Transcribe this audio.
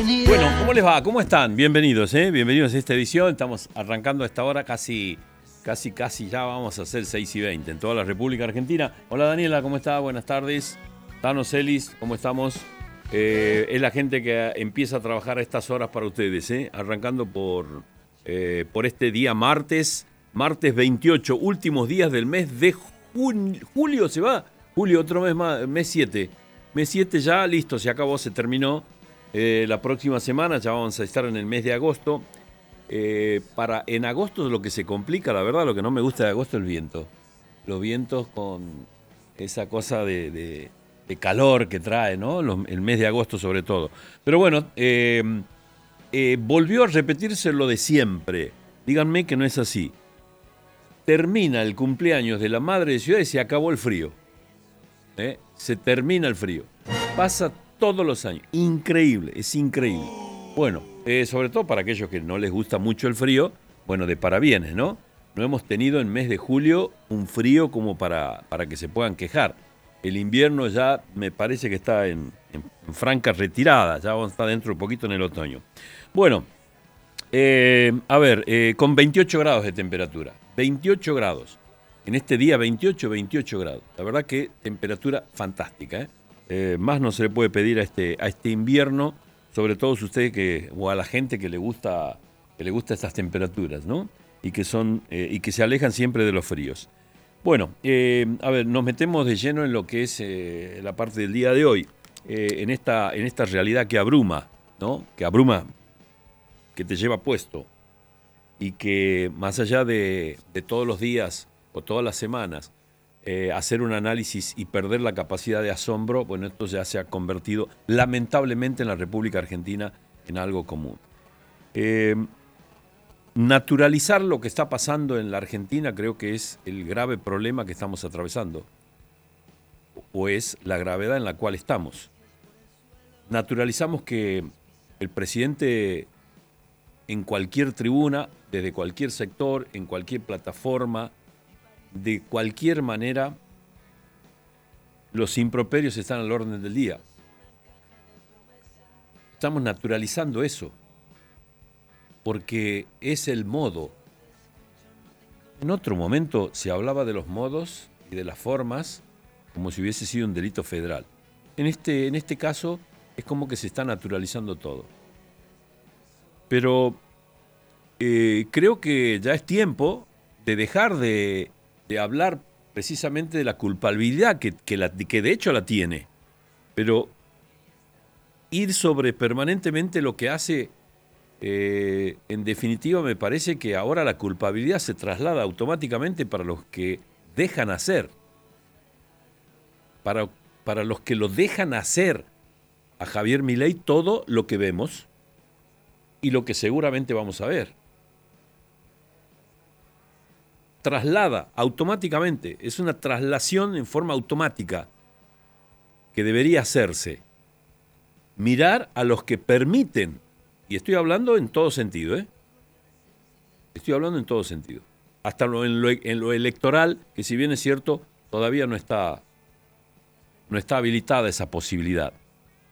Bueno, ¿cómo les va? ¿Cómo están? Bienvenidos, ¿eh? Bienvenidos a esta edición. Estamos arrancando a esta hora casi ya vamos a hacer 6:20 en toda la República Argentina. Hola Daniela, ¿cómo está? Buenas tardes. Tano Celis, ¿cómo estamos? Es la gente que empieza a trabajar a estas horas para ustedes, ¿eh? Arrancando por este día martes 28, últimos días del mes de julio, ¿se va? Julio, otro mes más, mes 7. Mes 7 ya, listo, se acabó, se terminó. La próxima semana ya vamos a estar en el mes de agosto. En agosto lo que se complica, la verdad, lo que no me gusta de agosto es el viento. Los vientos con esa cosa de calor que trae, ¿no? El mes de agosto sobre todo. Pero bueno, volvió a repetirse lo de siempre. Díganme que no es así. Termina el cumpleaños de la madre de ciudad y se acabó el frío. Se termina el frío. Pasa todos los años. Increíble, es increíble. Bueno, sobre todo para aquellos que no les gusta mucho el frío, bueno, de parabienes, ¿no? No hemos tenido en mes de julio un frío como para que se puedan quejar. El invierno ya me parece que está en franca retirada, ya vamos a estar dentro de poquito en el otoño. Bueno, con 28 grados de temperatura, 28 grados. En este día 28 grados. La verdad que temperatura fantástica, ¿eh? Más no se le puede pedir a este invierno, sobre todo a ustedes o a la gente que le gusta estas temperaturas, ¿no? Y que se alejan siempre de los fríos. Bueno, nos metemos de lleno en lo que es la parte del día de hoy, en esta realidad que abruma, ¿no? Que abruma, que te lleva puesto y que más allá de todos los días o todas las semanas, hacer un análisis y perder la capacidad de asombro, bueno, esto ya se ha convertido lamentablemente en la República Argentina en algo común. Naturalizar lo que está pasando en la Argentina creo que es el grave problema que estamos atravesando, o es la gravedad en la cual estamos. Naturalizamos que el presidente en cualquier tribuna, desde cualquier sector, en cualquier plataforma, de cualquier manera, los improperios están al orden del día. Estamos naturalizando eso, porque es el modo. En otro momento se hablaba de los modos y de las formas como si hubiese sido un delito federal. En este caso es como que se está naturalizando todo. Pero creo que ya es tiempo de dejar de hablar precisamente de la culpabilidad que de hecho la tiene, pero ir sobre permanentemente lo que hace, en definitiva me parece que ahora la culpabilidad se traslada automáticamente para los que dejan hacer, para los que lo dejan hacer a Javier Milei todo lo que vemos y lo que seguramente vamos a ver. Traslada automáticamente, es una traslación en forma automática que debería hacerse. Mirar a los que permiten, y estoy hablando en todo sentido, estoy hablando en todo sentido, hasta en lo electoral, que si bien es cierto, todavía no está habilitada esa posibilidad.